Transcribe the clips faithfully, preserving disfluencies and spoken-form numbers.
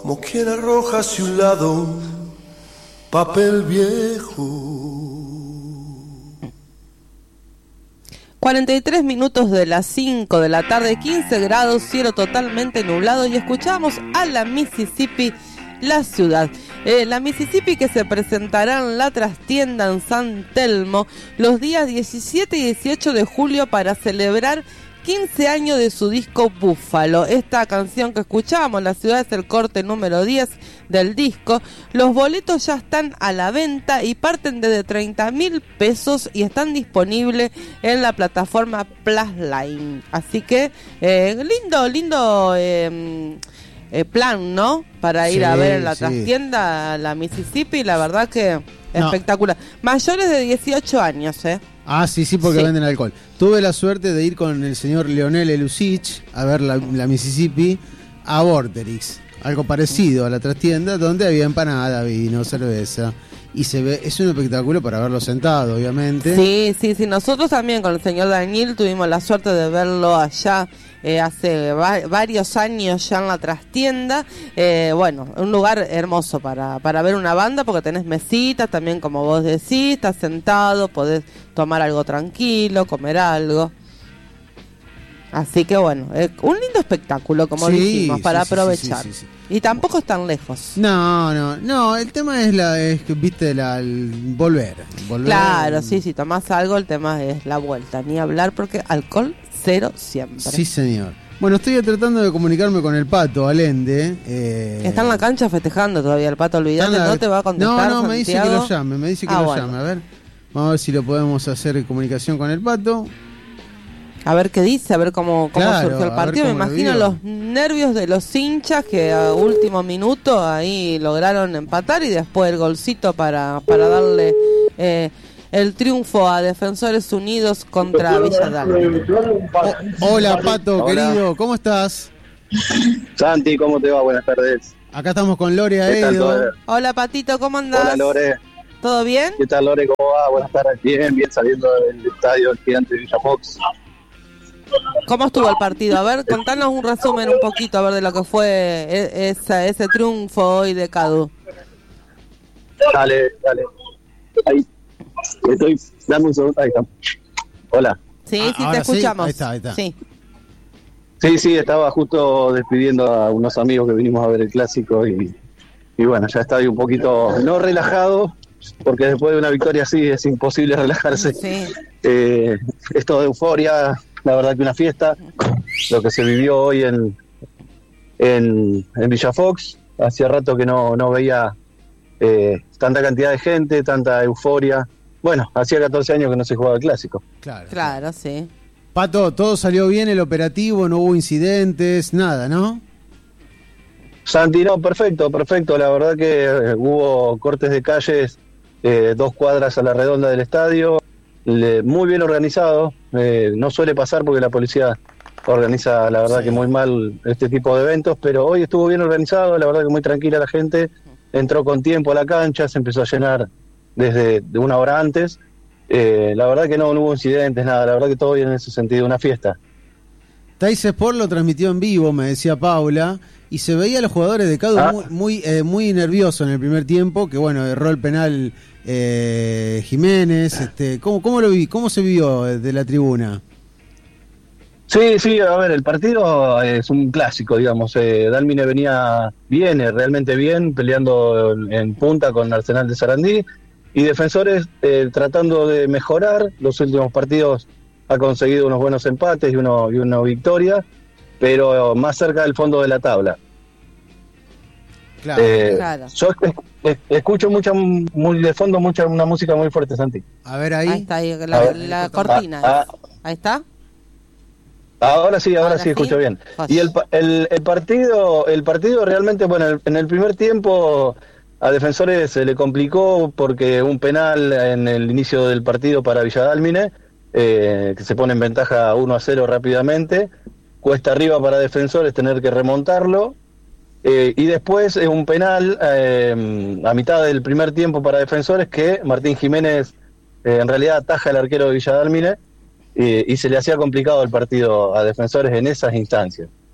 como quien arroja hacia un lado papel viejo. cuarenta y tres minutos de las cinco de la tarde, quince grados, cielo totalmente nublado, y escuchamos a la Mississippi, la ciudad. Eh, la Mississippi, que se presentará en la trastienda en San Telmo los días diecisiete y dieciocho de julio para celebrar quince años de su disco Búfalo. Esta canción que escuchamos, La ciudad, es el corte número diez del disco. Los boletos ya están a la venta y parten desde treinta mil pesos y están disponibles en la plataforma Plusline. Así que eh, lindo, lindo eh, eh, plan, ¿no? Para ir sí, a ver en la sí. trastienda la Mississippi, la verdad que no. espectacular. Mayores de dieciocho años, ¿eh? Ah, sí, sí, porque sí. venden alcohol. Tuve la suerte de ir con el señor Leonel Elusich a ver la, la Mississippi a Vorterix, algo parecido a la trastienda, donde había empanada, vino, cerveza. Y se ve, es un espectáculo para verlo sentado, obviamente. Sí, sí, sí. Nosotros también con el señor Daniel tuvimos la suerte de verlo allá eh, hace va- varios años ya en la trastienda. Eh, bueno, un lugar hermoso para, para ver una banda, porque tenés mesitas también, como vos decís, estás sentado, podés tomar algo tranquilo, comer algo. Así que bueno, eh, un lindo espectáculo, como sí, dijimos, para sí, aprovechar. Sí, sí, sí, sí. Y tampoco es tan lejos. No, no, no, el tema es la, es que viste la el volver, volver. Claro, sí, si tomás algo, el tema es la vuelta, ni hablar, porque alcohol cero siempre. Sí, señor. Bueno, estoy tratando de comunicarme con el Pato Allende. Eh... Está en la cancha festejando todavía el Pato, olvidate, la... no te va a contestar. No, no, me Santiago. dice que lo llame, me dice que ah, lo bueno. llame, a ver. Vamos a ver si lo podemos hacer en comunicación con el Pato. A ver qué dice, a ver cómo, cómo claro, surgió el partido. Me imagino los nervios de los hinchas que a último minuto ahí lograron empatar y después el golcito para, para darle eh, el triunfo a Defensores Unidos contra Villa Dálmine. Oh, hola Pato, hola. Querido, ¿cómo estás? Santi, ¿cómo te va? Buenas tardes. Acá estamos con Lore Aedo. Hola Patito, ¿cómo andás? Hola Lore. ¿Todo bien? ¿Qué tal Lore? ¿Cómo va? Buenas tardes. Bien, bien, saliendo del estadio del Gigante de Villa Fox. ¿Cómo estuvo el partido? A ver, contanos un resumen un poquito, a ver, de lo que fue esa, ese triunfo hoy de Cadu. Dale, dale. Ahí. Estoy, dame un segundo. Ahí está. Hola. Sí, sí, ah, te escuchamos. Sí, ahí está, ahí está. Sí. sí, sí, estaba justo despidiendo a unos amigos que vinimos a ver el clásico y, y bueno, ya estaba un poquito, no relajado, porque después de una victoria así es imposible relajarse. Sí. Eh, esto de euforia, la verdad que una fiesta, lo que se vivió hoy en en, en Villa Fox, hacía rato que no, no veía eh, tanta cantidad de gente, tanta euforia. Bueno, hacía catorce años que no se jugaba el clásico. Claro, claro, sí. Pato, todo salió bien el operativo, no hubo incidentes, nada, ¿no? Santi, no, perfecto, perfecto, la verdad que eh, hubo cortes de calles eh, dos cuadras a la redonda del estadio, le, muy bien organizado, eh, no suele pasar porque la policía organiza, la verdad sí. que muy mal este tipo de eventos, pero hoy estuvo bien organizado, la verdad que muy tranquila la gente, entró con tiempo a la cancha, se empezó a llenar desde de una hora antes, eh, la verdad que no, no hubo incidentes, nada, la verdad que todo bien en ese sentido, una fiesta. Tais Sport lo transmitió en vivo, me decía Paula, y se veía a los jugadores de Cadu ah. muy muy, eh, muy nerviosos en el primer tiempo, que bueno, erró el penal eh, Jiménez, este, ¿cómo, cómo lo vi, cómo se vio de la tribuna? Sí, sí, a ver, el partido es un clásico, digamos, eh, Dálmine venía bien, realmente bien, peleando en, en punta con Arsenal de Sarandí, y Defensores eh, tratando de mejorar, los últimos partidos ha conseguido unos buenos empates y, uno, y una victoria, pero más cerca del fondo de la tabla. Claro, eh, claro. Yo es, es, escucho mucha muy de fondo mucha una música muy fuerte, Santi. A ver ahí. Ahí está, ahí, la, ver, la cortina. Ah, ah, ahí está. Ahora sí, ahora, ahora sí, sí escucho bien. Joder. Y el, el, el partido, el partido realmente, bueno, el, en el primer tiempo a Defensores se le complicó porque un penal en el inicio del partido para Villa Dálmine, eh, que se pone en ventaja uno a cero rápidamente, cuesta arriba para Defensores tener que remontarlo, eh, y después es un penal eh, a mitad del primer tiempo para Defensores que Martín Jiménez eh, en realidad ataja al arquero de Villa Dálmine, eh, y se le hacía complicado el partido a Defensores en esas instancias.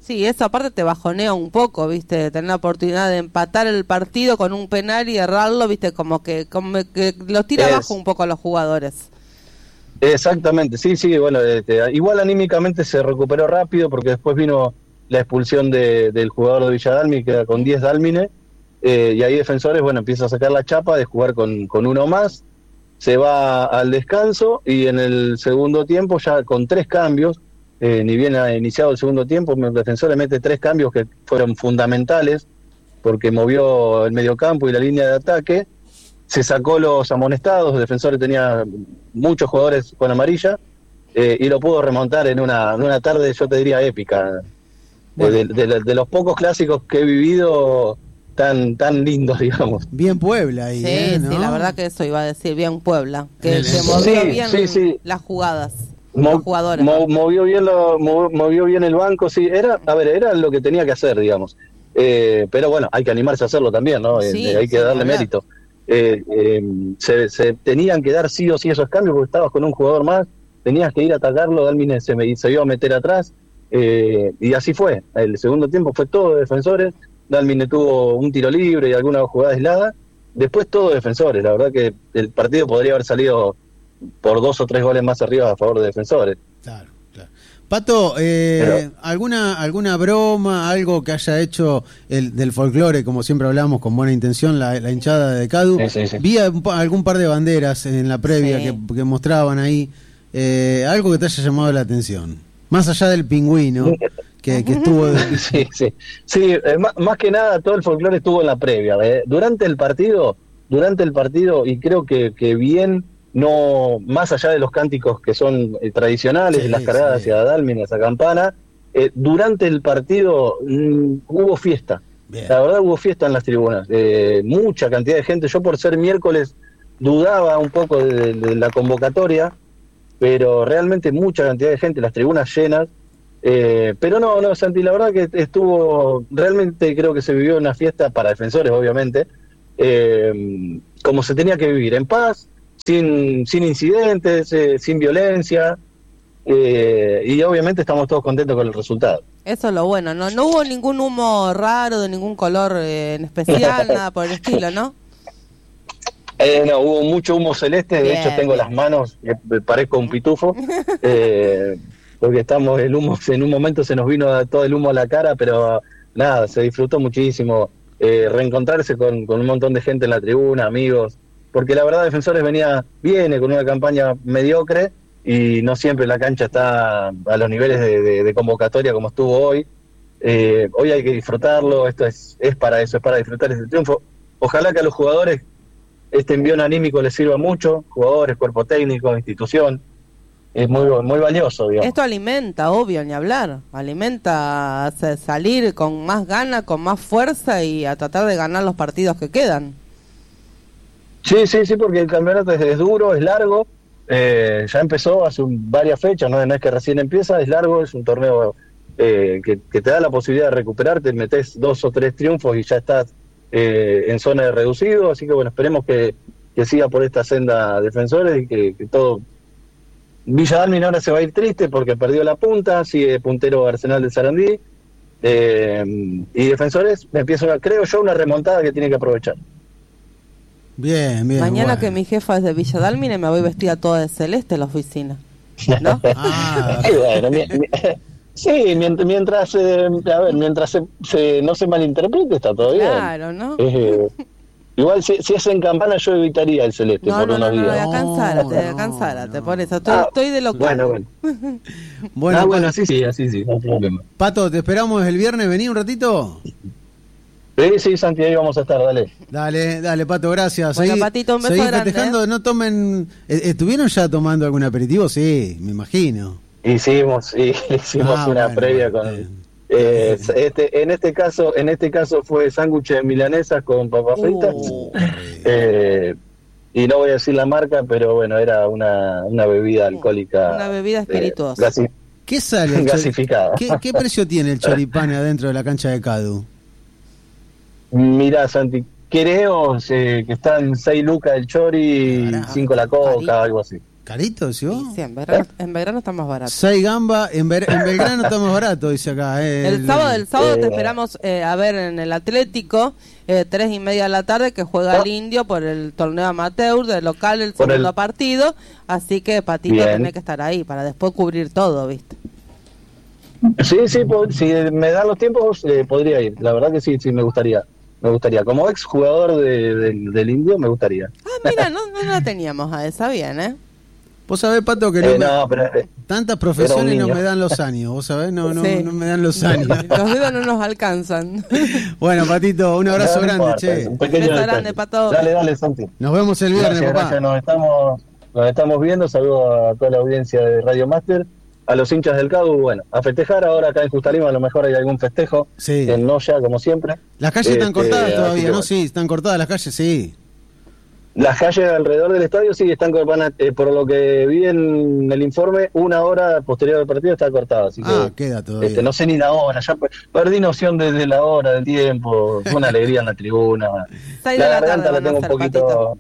Sí, eso aparte te bajonea un poco, viste, tener la oportunidad de empatar el partido con un penal y errarlo, viste, como que, como que los tira Es- abajo un poco a los jugadores. Exactamente, sí, sí, bueno, este, igual anímicamente se recuperó rápido porque después vino la expulsión de, del jugador de Villa Dálmine, que queda con diez Dálmine, eh, y ahí Defensores, bueno, empieza a sacar la chapa de jugar con, con uno más, se va al descanso y en el segundo tiempo ya con tres cambios, eh, ni bien ha iniciado el segundo tiempo, Defensores mete tres cambios que fueron fundamentales porque movió el mediocampo y la línea de ataque, se sacó los amonestados, Defensores tenía muchos jugadores con amarilla, eh, y lo pudo remontar en una, en una tarde, yo te diría, épica. Bueno. De, de- de- de los pocos clásicos que he vivido tan tan lindos, digamos. Bien Puebla ahí, Sí, ¿eh? ¿no? sí, la verdad que eso iba a decir, bien Puebla, que, Sí, que movió sí, bien sí, sí. las jugadas, Mo- los jugadores. mo- movió bien lo, mo- movió bien el banco, sí, era, a ver, era lo que tenía que hacer, digamos. Eh, pero bueno, hay que animarse a hacerlo también, ¿no? Eh, Sí, hay que sí, darle hablar. mérito. Eh, eh, se, se tenían que dar sí o sí esos cambios porque estabas con un jugador más, tenías que ir a atacarlo, Dálmine se, me, se iba a meter atrás, eh, y así fue. El segundo tiempo fue todo de Defensores, Dálmine tuvo un tiro libre y alguna jugada aislada, después todo de Defensores. La verdad que el partido podría haber salido por dos o tres goles más arriba a favor de Defensores. Claro, claro. Pato, eh, Pero- ¿alguna alguna broma, algo que haya hecho el del folclore, como siempre hablamos, con buena intención, la, la hinchada de Cadu? Sí, sí, sí. Vi a- un pa- algún par de banderas en la previa Sí. que, que mostraban ahí, eh, algo que te haya llamado la atención, más allá del pingüino que, que estuvo... de- Sí, sí. Sí, eh, más, más que nada todo el folclore estuvo en la previa. eh. Durante el partido, durante el partido, y creo que, que bien, no, más allá de los cánticos que son eh, tradicionales, Sí, las cargadas sí. hacia Dálmine, esa campana, eh, durante el partido mm, hubo fiesta. Bien. La verdad hubo fiesta en las tribunas. Eh, mucha cantidad de gente. Yo por ser miércoles dudaba un poco de, de la convocatoria, pero realmente mucha cantidad de gente, las tribunas llenas. Eh, pero no, no, Santi, la verdad que estuvo, realmente creo que se vivió una fiesta para Defensores, obviamente, eh, como se tenía que vivir, en paz, sin, sin incidentes, eh, sin violencia, eh, y obviamente estamos todos contentos con el resultado. Eso es lo bueno, ¿no? No hubo ningún humo raro, de ningún color eh, en especial, nada por el estilo, ¿no? Eh, no, hubo mucho humo celeste, de Bien, hecho tengo bien. las manos, que me parezco un pitufo, eh, porque estamos, el humo, en un momento se nos vino todo el humo a la cara, pero nada, se disfrutó muchísimo, eh, reencontrarse con, con un montón de gente en la tribuna, amigos, porque la verdad Defensores venía, viene con una campaña mediocre y no siempre la cancha está a los niveles de, de- de convocatoria como estuvo hoy. Eh, hoy hay que disfrutarlo, esto es, es para eso, es para disfrutar ese triunfo. Ojalá que a los jugadores este envío anímico les sirva mucho, jugadores, cuerpo técnico, institución, es muy muy valioso, digamos. Esto alimenta, obvio, ni hablar. Alimenta a sa- salir con más gana, con más fuerza y a tratar de ganar los partidos que quedan. Sí, sí, sí, porque el campeonato es, es duro, es largo, eh, ya empezó hace un- varias fechas, no, no es que recién empieza, es largo, es un torneo eh, que, que te da la posibilidad de recuperarte, metes dos o tres triunfos y ya estás eh, en zona de reducido, así que bueno, esperemos que, que siga por esta senda Defensores y que, que todo... Villa Dálmine ahora se va a ir triste porque perdió la punta, sigue puntero Arsenal de Sarandí, eh, y Defensores empieza, una, creo yo, una remontada que tiene que aprovechar. Bien, bien. Mañana bueno. que mi jefa es de Villa Dálmine me voy vestida toda de celeste a la oficina. ¿No? Ah, Y bueno, mi- mi- sí, mientras, mientras, eh, a ver, mientras se, se- no se malinterprete, está todo bien. Claro, ¿no? Eh, igual, si, si es en campana, yo evitaría el celeste No, por no, no, unos no, días. no, cansárate, No, cansárate, no. por eso. Estoy, Ah, estoy de local. Bueno, bueno. bueno, ah, bueno, sí, sí, así sí, no hay problema. Pato, te esperamos el viernes, vení un ratito. Sí, sí, Santi, ahí vamos a estar, dale. Dale, dale, Pato, gracias. Bueno, Seguí- Patito, un beso seguí grande, festejando, ¿eh? no tomen... eh, ¿Estuvieron ya tomando algún aperitivo? Sí, me imagino. Hicimos, sí, hicimos Ah, una bueno, previa bueno, con... bien. eh, este, en este caso, en este caso fue sándwich de milanesas con papas fritas. Uh, Eh, y no voy a decir la marca, pero bueno, era una, una bebida alcohólica. Una bebida eh, espirituosa. gasi- ¿Qué sale? el chori- Gasificada. ¿Qué, ¿Qué precio tiene el choripán adentro de la cancha de Cadu? Mirá, Santi, creo eh, que están seis lucas el chori y Carajo, cinco la coca, carísimo. algo así. ¿Carito, decís vos? Sí, sí, en Belgrano, en Belgrano está más barato. Seis gambas, en, Ver- en Belgrano está más barato, dice acá. Eh, El sábado, el sábado Eh, te esperamos eh, a ver en el Atlético, eh, tres y media de la tarde, que juega el Indio por el torneo amateur de local, el Por segundo el- partido. Así que, Patito, Bien. tenés que estar ahí para después cubrir todo, ¿viste? Sí, sí, po- si me dan los tiempos, eh, podría ir. La verdad que sí, sí, me gustaría. Me gustaría. Como ex jugador de, del- del Indio, me gustaría. Ah, mira, no, no la teníamos a esa bien, ¿eh? Vos sabés, Pato, que no, Eh, me- no, pero, eh, tantas profesiones era no un niño. me dan los años, vos sabés, no, no, Sí. no me dan los años. Los dedos no nos alcanzan. Bueno, Patito, un abrazo no grande, importa, che. un pequeño Beso detalle. grande, Pato. Dale, dale, Santi. Nos vemos el viernes, Gracias, papá. gracias. Nos estamos, nos estamos viendo. Saludos a toda la audiencia de Radio Master, a los hinchas del C A D U. Bueno, a festejar ahora acá en Justalima. A lo mejor hay algún festejo. Sí. En Noya, como siempre. Las calles están Este, cortadas así todavía, que ¿no? bueno. Sí, están cortadas las calles, sí. Las calles alrededor del estadio sí están cor- van a- eh, por lo que vi en el informe, una hora posterior al partido está cortada. Así Ah, que queda todavía. este, no sé ni la hora. Ya per- perdí noción de, de la hora, del tiempo. Fue una alegría en la tribuna. Seis de La la garganta tarde la van a tengo un ser, poquito. Patito.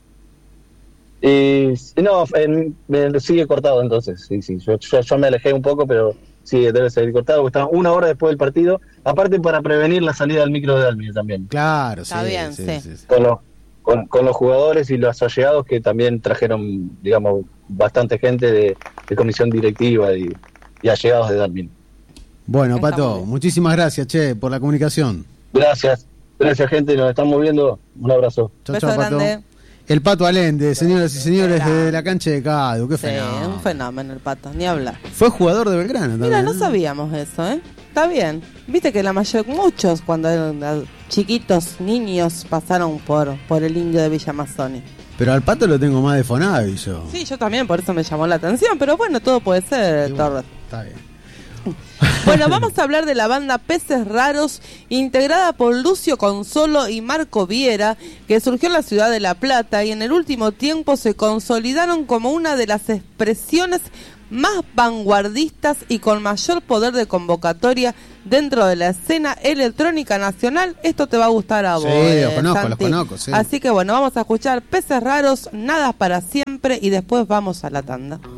Y no, en- me sigue cortado entonces, sí, sí, yo, yo, yo me alejé un poco, pero sí, debe seguir cortado, porque estaba una hora después del partido, aparte para prevenir la salida del micro de Dalmir también, Claro, Está sí, bien, sí, sí. sí, sí. con los, con, con los jugadores y los allegados que también trajeron, digamos, bastante gente de, de comisión directiva y, y allegados de Dalmir. Bueno, Está Pato, muy bien. muchísimas gracias, che, por la comunicación. Gracias, gracias gente, nos estamos viendo, un abrazo. Chau, Beso chau, Pato. grande. El Pato Alende, señoras y señores, desde la cancha de Cadu, qué Sí, fenómeno. un fenómeno el Pato, ni hablar. Fue jugador de Belgrano también. Mira, no ¿eh? sabíamos eso, ¿eh? Está bien. Viste que la mayor, muchos cuando eran eh, chiquitos, niños, pasaron por, por el Indio de Villa Mazzoni. Pero al Pato lo tengo más de Fonavi yo. Sí, yo también, por eso me llamó la atención, pero bueno, todo puede ser, Y bueno, Torres. está bien. Bueno, vamos a hablar de la banda Peces Raros, integrada por Lucio Consolo y Marco Viera, que surgió en la ciudad de La Plata y en el último tiempo se consolidaron como una de las expresiones más vanguardistas y con mayor poder de convocatoria dentro de la escena electrónica nacional. Esto te va a gustar a Sí, vos, los eh, conozco, los Santi. conozco, sí. Así que bueno, vamos a escuchar Peces Raros, Nada para Siempre y después vamos a la tanda.